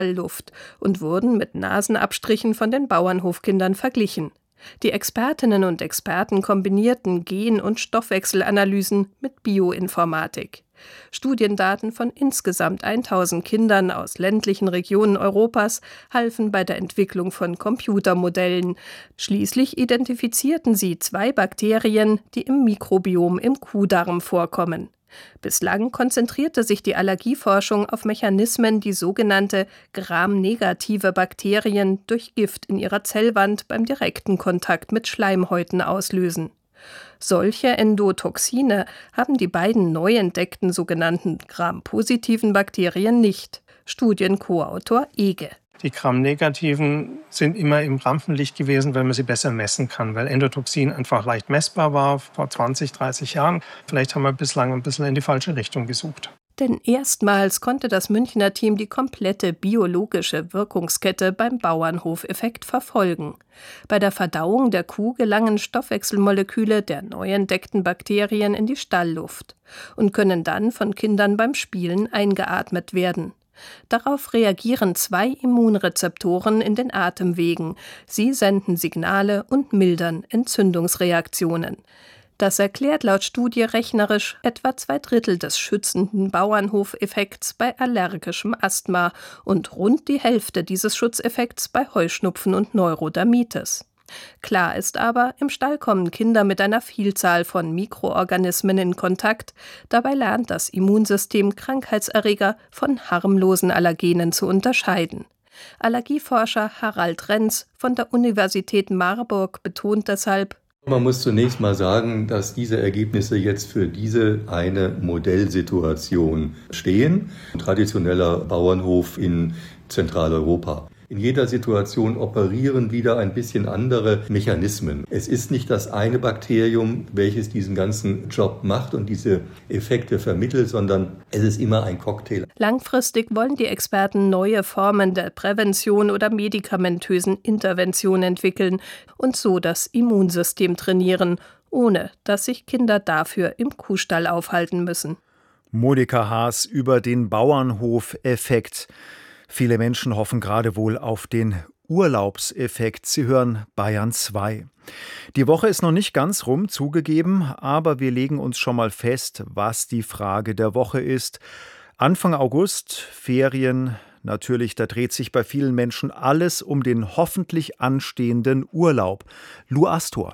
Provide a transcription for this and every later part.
Luft und wurden mit Nasenabstrichen von den Bauernhofkindern verglichen. Die Expertinnen und Experten kombinierten Gen- und Stoffwechselanalysen mit Bioinformatik. Studiendaten von insgesamt 1000 Kindern aus ländlichen Regionen Europas halfen bei der Entwicklung von Computermodellen. Schließlich identifizierten sie 2 Bakterien, die im Mikrobiom im Kuhdarm vorkommen. Bislang konzentrierte sich die Allergieforschung auf Mechanismen, die sogenannte gramnegative Bakterien durch Gift in ihrer Zellwand beim direkten Kontakt mit Schleimhäuten auslösen. Solche Endotoxine haben die beiden neu entdeckten sogenannten Gram-positiven Bakterien nicht. Studienkoautor Ege. Die Gram-negativen sind immer im Rampenlicht gewesen, weil man sie besser messen kann, weil Endotoxin einfach leicht messbar war vor 20, 30 Jahren. Vielleicht haben wir bislang ein bisschen in die falsche Richtung gesucht. Denn erstmals konnte das Münchner Team die komplette biologische Wirkungskette beim Bauernhofeffekt verfolgen. Bei der Verdauung der Kuh gelangen Stoffwechselmoleküle der neu entdeckten Bakterien in die Stallluft und können dann von Kindern beim Spielen eingeatmet werden. Darauf reagieren 2 Immunrezeptoren in den Atemwegen. Sie senden Signale und mildern Entzündungsreaktionen. Das erklärt laut Studie rechnerisch etwa 2/3 des schützenden Bauernhofeffekts bei allergischem Asthma und rund die Hälfte dieses Schutzeffekts bei Heuschnupfen und Neurodermitis. Klar ist aber, im Stall kommen Kinder mit einer Vielzahl von Mikroorganismen in Kontakt. Dabei lernt das Immunsystem Krankheitserreger von harmlosen Allergenen zu unterscheiden. Allergieforscher Harald Renz von der Universität Marburg betont deshalb: Man muss zunächst mal sagen, dass diese Ergebnisse jetzt für diese eine Modellsituation stehen. Ein traditioneller Bauernhof in Zentraleuropa. In jeder Situation operieren wieder ein bisschen andere Mechanismen. Es ist nicht das eine Bakterium, welches diesen ganzen Job macht und diese Effekte vermittelt, sondern es ist immer ein Cocktail. Langfristig wollen die Experten neue Formen der Prävention oder medikamentösen Intervention entwickeln und so das Immunsystem trainieren, ohne dass sich Kinder dafür im Kuhstall aufhalten müssen. Monika Haas über den Bauernhofeffekt. Viele Menschen hoffen gerade wohl auf den Urlaubseffekt. Sie hören Bayern 2. Die Woche ist noch nicht ganz rum, zugegeben, aber wir legen uns schon mal fest, was die Frage der Woche ist. Anfang August, Ferien, natürlich, da dreht sich bei vielen Menschen alles um den hoffentlich anstehenden Urlaub. Lou Astor.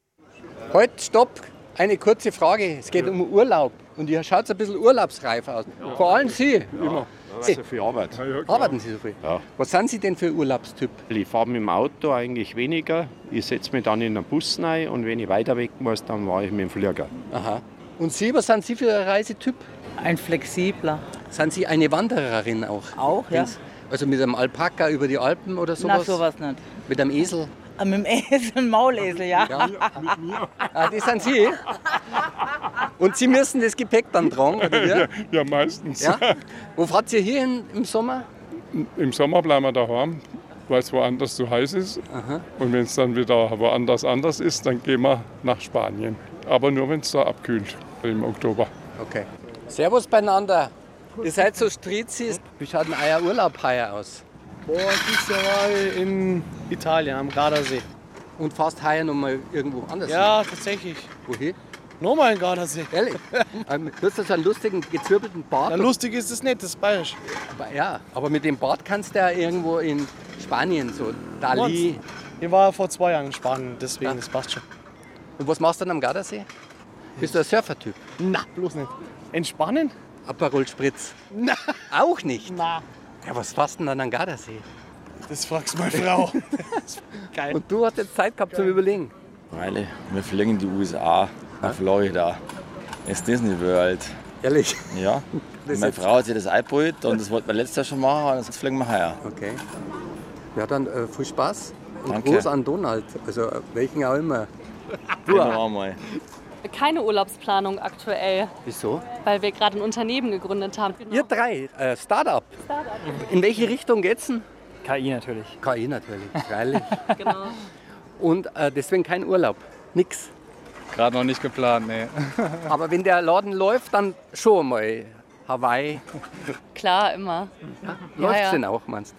Halt, stopp! Eine kurze Frage. Es geht um Urlaub. Und ihr schaut ein bisschen urlaubsreif aus. Ja. Vor allem Sie. Ja. Das ist so viel Arbeit. Ja, arbeiten Sie so viel? Ja. Was sind Sie denn für Urlaubstyp? Ich fahre mit dem Auto eigentlich weniger. Ich setze mich dann in einen Bus rein und wenn ich weiter weg muss, dann fahre ich mit dem Flieger. Aha. Und Sie, was sind Sie für ein Reisetyp? Ein flexibler. Sind Sie eine Wandererin auch? Auch, ja. Also mit einem Alpaka über die Alpen oder sowas? Na, sowas nicht. Mit einem Esel? Mit dem Esel, Maulesel, ja. Mit mir. Ah, das sind Sie? Und Sie müssen das Gepäck dann tragen, oder wie? Ja, meistens. Ja? Wo fahrt ihr hier hin im Sommer? Im Sommer bleiben wir daheim, weil es woanders zu heiß ist. Aha. Und wenn es dann wieder woanders anders ist, dann gehen wir nach Spanien. Aber nur, wenn es da abkühlt im Oktober. Okay. Servus beieinander. Ihr seid so Strizis. Wie schaut denn euer Urlaub heuer aus? Dieses Jahr war in Italien, am Gardasee. Und fast heuer noch mal irgendwo anders? Ja, tatsächlich. Wohin? Nochmal in Gardasee. Ehrlich? Du hast so einen lustigen, gezwirbelten Bart. Na, lustig ist es nicht, das ist bayerisch. Ja, aber mit dem Bart kannst du ja irgendwo in Spanien, so Dali. Ich war vor 2 Jahren in Spanien, deswegen, das passt schon. Und was machst du dann am Gardasee? Bist du ein Surfertyp? Na, bloß nicht. Entspannen? Aperol Spritz? Na. Auch nicht? Na. Ja, was fährst du denn dann am Gardasee? Das fragst meine Frau. Geil. Und du hast jetzt Zeit gehabt zum Überlegen? Weil wir fliegen in die USA, nach Florida. Ist Disney World. Ehrlich? Ja. Meine Frau hat sich das eingebaut und das wollten wir letztes Jahr schon machen und jetzt fliegen wir heuer. Okay. Ja, dann viel Spaß und Danke. Gruß an Donald, also welchen auch immer. Du auch mal. Keine Urlaubsplanung aktuell. Wieso? Weil wir gerade ein Unternehmen gegründet haben. Genau. Ihr 3, Start-up. In welche Richtung geht's denn? KI natürlich. KI natürlich, freilich. Genau. Und deswegen kein Urlaub, nix. Gerade noch nicht geplant, nee. Aber wenn der Laden läuft, dann schon mal Hawaii. Klar, immer. Läuft's ja. denn auch, meinst du?